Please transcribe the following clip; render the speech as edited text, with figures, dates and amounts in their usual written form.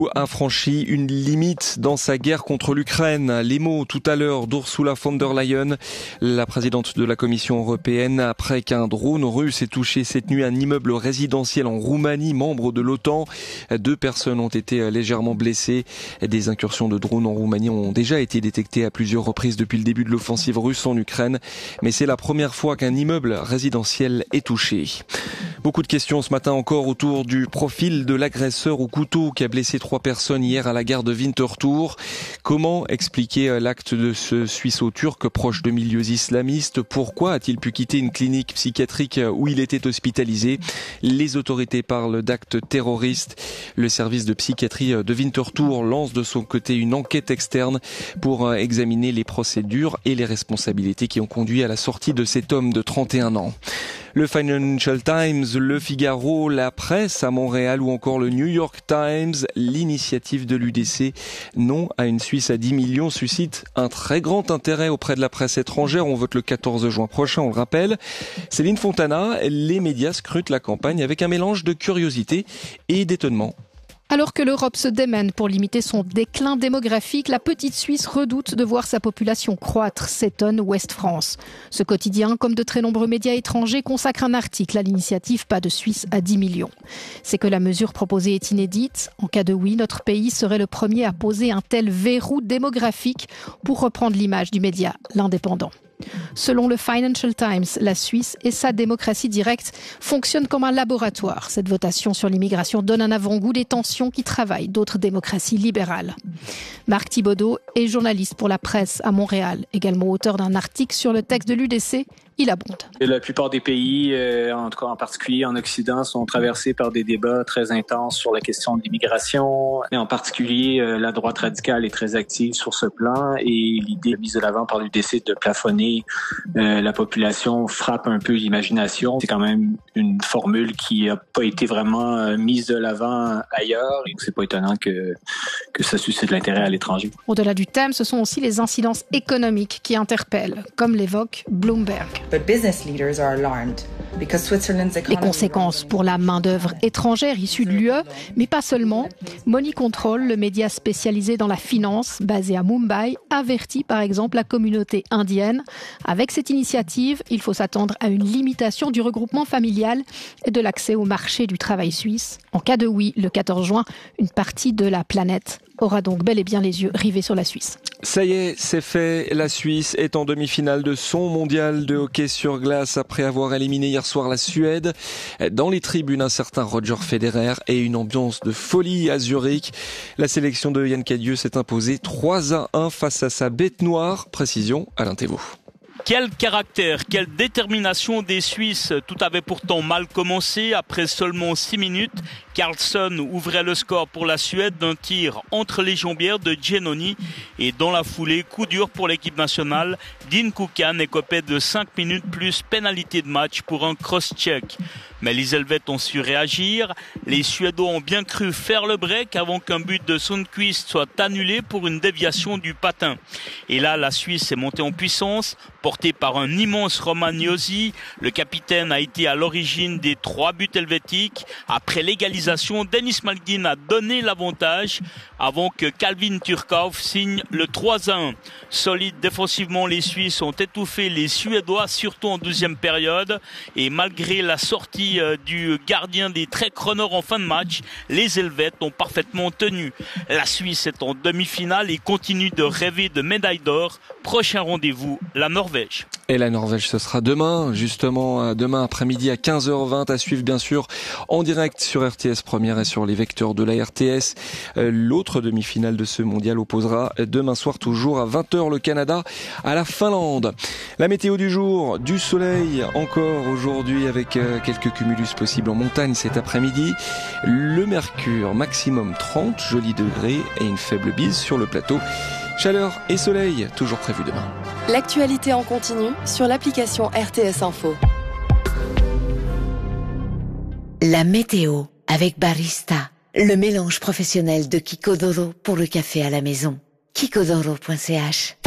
A franchi une limite dans sa guerre contre l'Ukraine. Les mots tout à l'heure d'Ursula von der Leyen, la présidente de la Commission européenne, après qu'un drone russe ait touché cette nuit un immeuble résidentiel en Roumanie, membre de l'OTAN. 2 personnes ont été légèrement blessées. Des incursions de drones en Roumanie ont déjà été détectées à plusieurs reprises depuis le début de l'offensive russe en Ukraine. Mais c'est la première fois qu'un immeuble résidentiel est touché. Beaucoup de questions ce matin encore autour du profil de l'agresseur au couteau qui a blessé 3 personnes hier à la gare de Winterthur. Comment expliquer l'acte de ce Suisseau-Turc proche de milieux islamistes? Pourquoi a-t-il pu quitter une clinique psychiatrique où il était hospitalisé? Les autorités parlent d'actes terroristes. Le service de psychiatrie de Winterthur lance de son côté une enquête externe pour examiner les procédures et les responsabilités qui ont conduit à la sortie de cet homme de 31 ans. Le Financial Times, Le Figaro, la presse à Montréal ou encore le New York Times, l'initiative de l'UDC non à une Suisse à 10 millions suscite un très grand intérêt auprès de la presse étrangère. On vote le 14 juin prochain, on le rappelle. Céline Fontana, les médias scrutent la campagne avec un mélange de curiosité et d'étonnement. Alors que l'Europe se démène pour limiter son déclin démographique, la petite Suisse redoute de voir sa population croître, s'étonne Ouest France. Ce quotidien, comme de très nombreux médias étrangers, consacre un article à l'initiative Pas de Suisse à 10 millions. C'est que la mesure proposée est inédite. En cas de oui, notre pays serait le premier à poser un tel verrou démographique, pour reprendre l'image du média L'Indépendant. Selon le Financial Times, la Suisse et sa démocratie directe fonctionnent comme un laboratoire. Cette votation sur l'immigration donne un avant-goût des tensions qui travaillent d'autres démocraties libérales. Marc Thibaudot est journaliste pour la presse à Montréal, également auteur d'un article sur le texte de l'UDC. Il abonde. La plupart des pays, en tout cas en particulier en Occident, sont traversés par des débats très intenses sur la question de l'immigration. Et en particulier, la droite radicale est très active sur ce plan et l'idée mise de l'avant par l'UDC de plafonner la population frappe un peu l'imagination. C'est quand même une formule qui n'a pas été vraiment mise de l'avant ailleurs et c'est pas étonnant que ça suscite l'intérêt à l'étranger. Au-delà du thème, ce sont aussi les incidences économiques qui interpellent, comme l'évoque Bloomberg. Les conséquences pour la main-d'œuvre étrangère issue de l'UE, mais pas seulement. Money Control, le média spécialisé dans la finance, basé à Mumbai, avertit par exemple la communauté indienne. Avec cette initiative, il faut s'attendre à une limitation du regroupement familial et de l'accès au marché du travail suisse. En cas de oui, le 14 juin, une partie de la planète aura donc bel et bien les yeux rivés sur la Suisse. Ça y est, c'est fait. La Suisse est en demi-finale de son mondial de hockey sur glace après avoir éliminé hier soir la Suède. Dans les tribunes, un certain Roger Federer et une ambiance de folie à Zurich. La sélection de Yann Cadieux s'est imposée 3-1 face à sa bête noire. Précision, Alain Thévaux. Quel caractère, quelle détermination des Suisses. Tout avait pourtant mal commencé. Après seulement 6 minutes, Carlsson ouvrait le score pour la Suède d'un tir entre les jambières de Giannoni. Et dans la foulée, coup dur pour l'équipe nationale. Dean Kukan écopait de 5 minutes plus pénalité de match pour un cross-check. Mais les Helvètes ont su réagir. Les Suédois ont bien cru faire le break avant qu'un but de Sundqvist soit annulé pour une déviation du patin. Et là, la Suisse est montée en puissance, portée par un immense Romagnosi. Le capitaine a été à l'origine des 3 buts helvétiques. Après l'égalisation, Denis Malgin a donné l'avantage avant que Calvin Turkov signe le 3-1. Solides défensivement, les Suisses ont étouffé les Suédois, surtout en deuxième période. Et malgré la sortie du gardien des Trek Runners en fin de match, les Helvètes ont parfaitement tenu. La Suisse est en demi-finale et continue de rêver de médaille d'or. Prochain rendez-vous, la Norvège. Et la Norvège, ce sera demain, justement, demain après-midi à 15h20, à suivre bien sûr en direct sur RTS Première et sur les vecteurs de la RTS. L'autre demi-finale de ce mondial opposera demain soir toujours à 20h le Canada à la Finlande. La météo du jour, du soleil encore aujourd'hui avec quelques cumulus possibles en montagne cet après-midi. Le mercure maximum 30 jolis degrés et une faible bise sur le plateau. Chaleur et soleil, toujours prévu demain. L'actualité en continu sur l'application RTS Info. La météo avec Barista, le mélange professionnel de Kiko Doro pour le café à la maison. kikodoro.ch